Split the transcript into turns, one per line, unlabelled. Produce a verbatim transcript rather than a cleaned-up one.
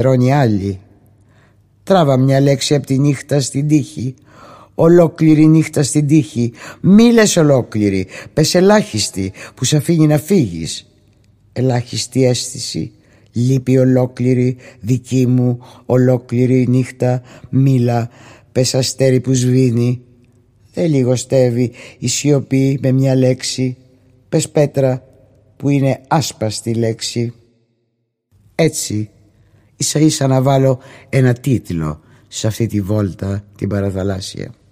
τρώνε άλλοι. Τράβα μια λέξη από τη νύχτα στην τύχη. Ολόκληρη νύχτα στην τύχη. Μη λες ολόκληρη, πες ελάχιστη που σ' αφήνει να φύγεις. Ελάχιστη αίσθηση, λείπει ολόκληρη δική μου ολόκληρη νύχτα. Μίλα, πες αστέρι που σβήνει. Δεν λιγοστεύει η σιωπή με μια λέξη. Πες πέτρα που είναι άσπαστη λέξη. Έτσι ίσα ίσα να βάλω ένα τίτλο σε αυτή τη βόλτα την παραθαλάσσια.